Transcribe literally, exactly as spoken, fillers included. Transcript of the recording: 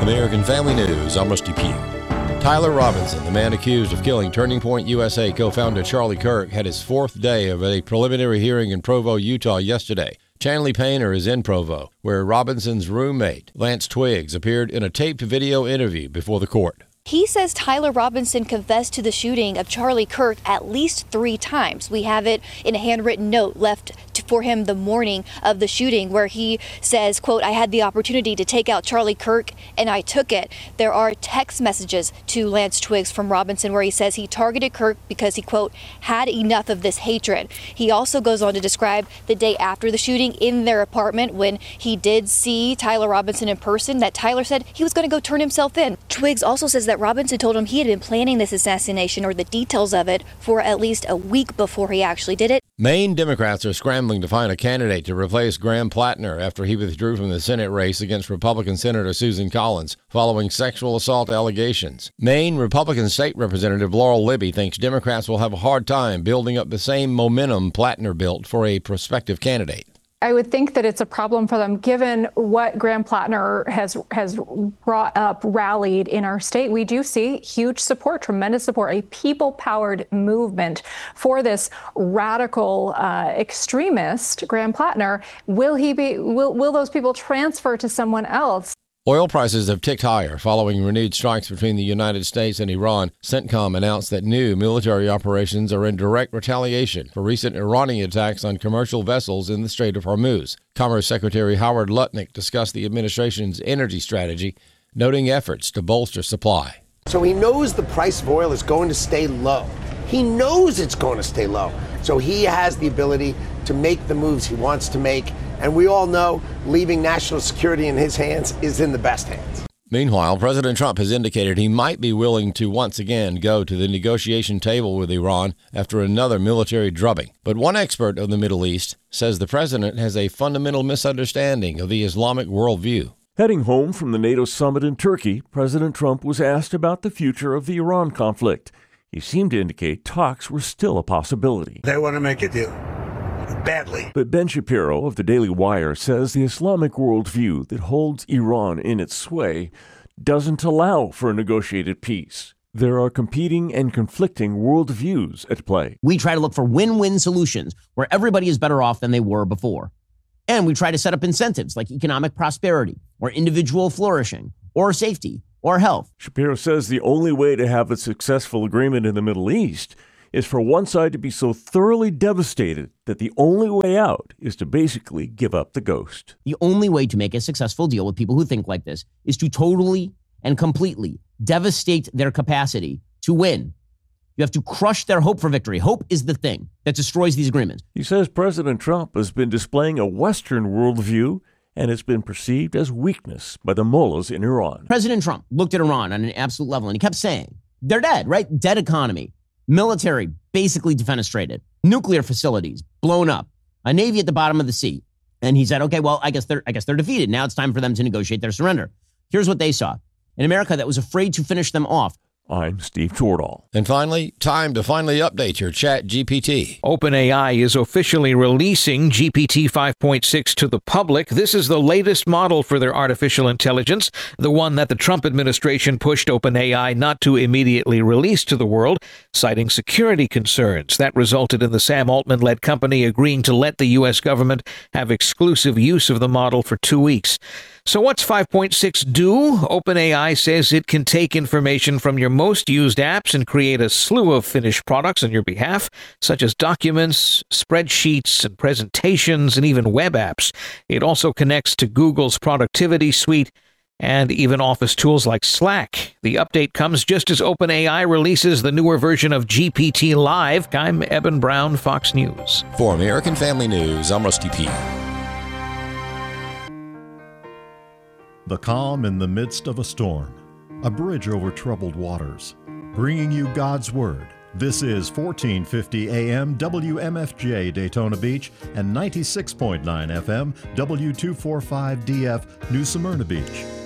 American Family News, I'm Rusty Pugh. Tyler Robinson, the man accused of killing Turning Point U S A co-founder Charlie Kirk, had his fourth day of a preliminary hearing in Provo, Utah yesterday. Chanley Painter is in Provo, where Robinson's roommate, Lance Twiggs, appeared in a taped video interview before the court. He says Tyler Robinson confessed to the shooting of Charlie Kirk at least three times. We have it in a handwritten note left to, for him the morning of the shooting, where he says, quote, "I had the opportunity to take out Charlie Kirk and I took it." There are text messages to Lance Twiggs from Robinson where he says he targeted Kirk because he, quote, "had enough of this hatred." He also goes on to describe the day after the shooting in their apartment when he did see Tyler Robinson in person, that Tyler said he was going to go turn himself in. Twiggs also says that Robinson told him he had been planning this assassination, or the details of it, for at least a week before he actually did it. Maine Democrats are scrambling to find a candidate to replace Graham Plattner after he withdrew from the Senate race against Republican Senator Susan Collins following sexual assault allegations. Maine Republican State Representative Laurel Libby thinks Democrats will have a hard time building up the same momentum Plattner built for a prospective candidate. I would think that it's a problem for them, given what Graham Plattner has has brought up, rallied in our state. We do see huge support, tremendous support, a people-powered movement for this radical uh, extremist, Graham Plattner. Will he be? Will will those people transfer to someone else? Oil prices have ticked higher following renewed strikes between the United States and Iran. CENTCOM announced that new military operations are in direct retaliation for recent Iranian attacks on commercial vessels in the Strait of Hormuz. Commerce Secretary Howard Lutnick discussed the administration's energy strategy, noting efforts to bolster supply. So he knows the price of oil is going to stay low. He knows it's going to stay low. So he has the ability to make the moves he wants to make. And we all know leaving national security in his hands is in the best hands. Meanwhile, President Trump has indicated he might be willing to once again go to the negotiation table with Iran after another military drubbing. But one expert of the Middle East says the president has a fundamental misunderstanding of the Islamic worldview. Heading home from the NATO summit in Turkey, President Trump was asked about the future of the Iran conflict. He seemed to indicate talks were still a possibility. They want to make a deal. Badly. But Ben Shapiro of the Daily Wire says the Islamic worldview that holds Iran in its sway doesn't allow for a negotiated peace. There are competing and conflicting worldviews at play. We try to look for win-win solutions where everybody is better off than they were before. And we try to set up incentives like economic prosperity or individual flourishing or safety or health. Shapiro says the only way to have a successful agreement in the Middle East is for one side to be so thoroughly devastated that the only way out is to basically give up the ghost. The only way to make a successful deal with people who think like this is to totally and completely devastate their capacity to win. You have to crush their hope for victory. Hope is the thing that destroys these agreements. He says President Trump has been displaying a Western worldview, and it's been perceived as weakness by the mullahs in Iran. President Trump looked at Iran on an absolute level, and he kept saying, they're dead, right? Dead economy. Military basically defenestrated. Nuclear facilities blown up. A navy at the bottom of the sea. And he said, okay, well, I guess they're I guess they're defeated. Now it's time for them to negotiate their surrender. Here's what they saw. An America that was afraid to finish them off. I'm Steve Tordahl. And finally, time to finally update your Chat G P T. OpenAI is officially releasing G P T five point six to the public. This is the latest model for their artificial intelligence, the one that the Trump administration pushed OpenAI not to immediately release to the world, citing security concerns. That resulted in the Sam Altman-led company agreeing to let the U S government have exclusive use of the model for two weeks. So what's five point six do? OpenAI says it can take information from your most used apps and create a slew of finished products on your behalf, such as documents, spreadsheets, and presentations, and even web apps. It also connects to Google's productivity suite and even Office tools like Slack. The update comes just as OpenAI releases the newer version of G P T Live. I'm Eben Brown, Fox News. For American Family News, I'm Rusty Pugh. The calm in the midst of a storm, a bridge over troubled waters, bringing you God's Word. This is fourteen fifty A M W M F J Daytona Beach and ninety-six point nine F M W two forty-five D F New Smyrna Beach.